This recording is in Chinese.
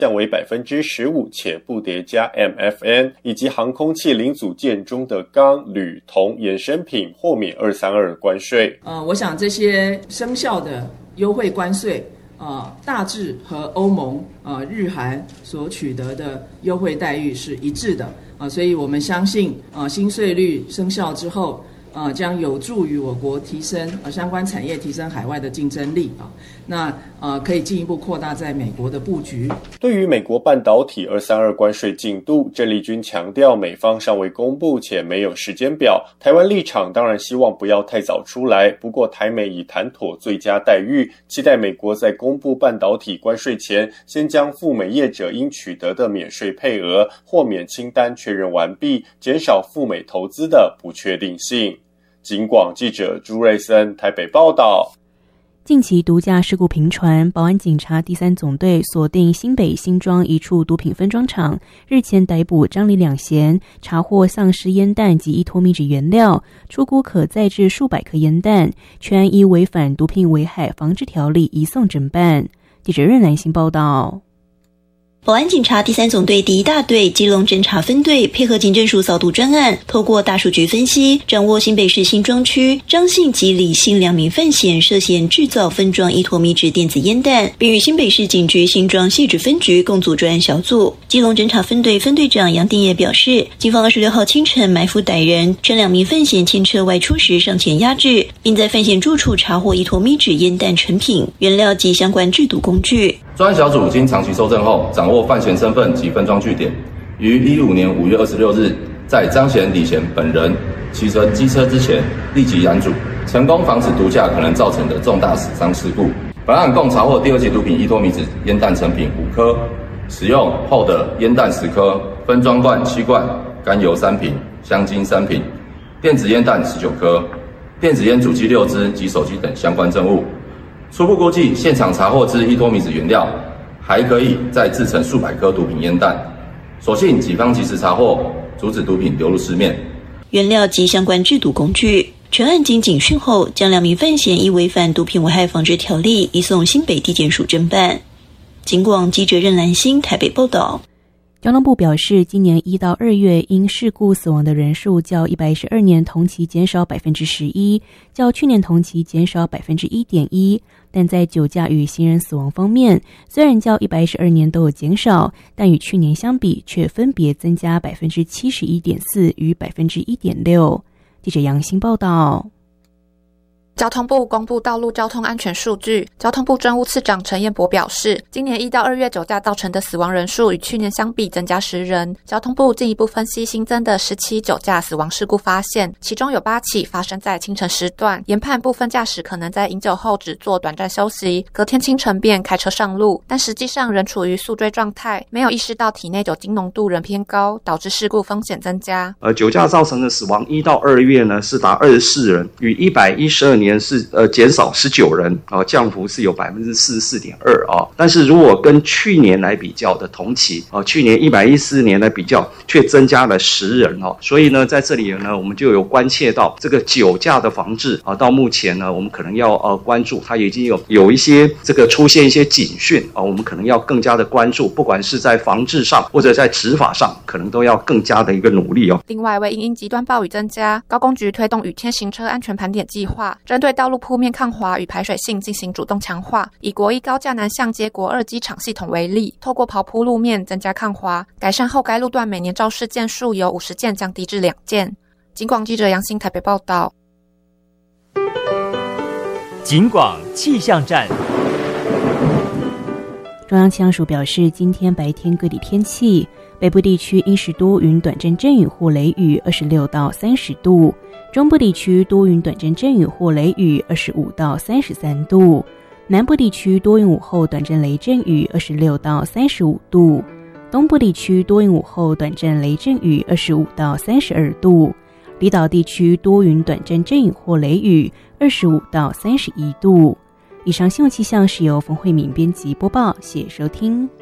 但为 15% 且不叠加 MFN 以及航空器零组件中的钢、铝、铜衍生品豁免232关税。 我想这些生效的优惠关税大致和欧盟日韩所取得的优惠待遇是一致的所以我们相信新税率生效之后将有助于我国提升相关产业提升海外的竞争力那可以进一步扩大在美国的布局。 对于美国半导体232关税进度，郑丽君强调美方尚未公布且没有时间表，台湾立场当然希望不要太早出来，不过台美已谈妥最佳待遇，期待美国在公布半导体关税前，先将赴美业者应取得的免税配额豁免清单确认完毕，减少赴美投资的不确定性。警广记者朱瑞森台北报道。 近期毒驾事故频传，保安警察第3总队锁定新北新庄一处毒品分装厂，日前逮捕张李两嫌，查获丧尸烟弹及依托密酯原料，出估可再制数百颗烟弹，全依违反毒品危害防治条例移送侦办。记者任兰心报道。 保安警察第3总队第1大队基隆侦查分队配合警政署扫毒专案，透过大数据分析，掌握新北市新庄区张姓及李姓2名犯嫌涉嫌制造分装依托密酯电子烟弹，并与新北市警局新庄汐止分局共组专案小组。基隆侦查分队分队长杨定业表示，警方26号清晨埋伏歹人，趁2名犯嫌牵车外出时上前压制，并在犯嫌住处查获依托密酯烟弹成品、原料及相关制毒工具。 专案小组经长期搜证后，掌握犯嫌身份及分装据点，于2015年5月26日，在张嫌、李嫌本人骑乘机车之前，立即拦阻，成功防止毒驾可能造成的重大死伤事故。本案共查获第2级毒品依托密酯烟弹成品5颗，使用后的烟弹10颗，分装罐7罐，甘油3瓶，香精3瓶，电子烟弹19颗，电子烟主机6支及手机等相关证物。初步估计，现场查获之依托密酯原料还可以再制成数百颗毒品烟弹。所幸警方及时查获，阻止毒品流入市面。 原料及相关制毒工具，全案经警讯后，将2名犯嫌依违反毒品危害防治条例移送新北地检署侦办。警广记者任兰心台北报道。 交通部表示，今年1到2月因事故死亡的人数较112年同期减少 11%， 较去年同期减少 1.1%， 但在酒驾与行人死亡方面，虽然较112年都有减少，但与去年相比却分别增加 71.4% 与 1.6%。 记者杨欣报道。 交通部公布道路交通安全数据，交通部政务次长陈彦博表示，今年1到2月酒驾造成的死亡人数与去年相比增加10人。交通部进一步分析新增的10起酒驾死亡事故，发现其中有8起发生在清晨时段，研判部分驾驶可能在饮酒后只做短暂休息，隔天清晨便开车上路，但实际上仍处于宿醉状态，没有意识到体内酒精浓度仍偏高，导致事故风险增加。 酒驾造成的死亡1到2月呢是达24人，与112年是减少19人降幅是有 44.2%但是如果跟去年来比较的同期去年114年来比较却增加了10人所以呢在这里呢我们就有关切到这个酒驾的防治到目前呢我们可能要关注，它已经有一些这个出现一些警讯我们可能要更加的关注，不管是在防治上或者在执法上，可能都要更加的一个努力另外，为因极端暴雨增加，高工局推动雨天行车安全盘点计划，针对道路铺面抗滑与排水性进行主动强化。以国1高架南向接国2机场系统为例，透过刨铺路面增加抗滑，改善后该路段每年肇事件数由50件降低至2件。警广记者杨欣台北报道。 警广气象站。 中央气象署表示，今天白天各地天气，北部地区阴时多云短阵阵雨或雷雨26到30度，中部地区多云短阵阵雨或雷雨25到33度，南部地区多云午后短阵雷阵雨26到35度，东部地区多云午后短阵雷阵雨25到32度，离岛地区多云短阵阵雨或雷雨25到31度。以上新闻气象是由冯慧敏编辑播报，谢谢收听。